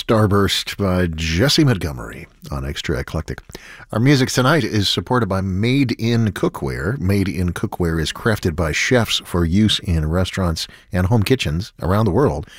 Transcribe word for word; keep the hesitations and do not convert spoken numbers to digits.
Starburst by Jesse Montgomery on Extra Eclectic. Our music tonight is supported by Made in Cookware. Made in Cookware is crafted by chefs for use in restaurants and home kitchens around the world.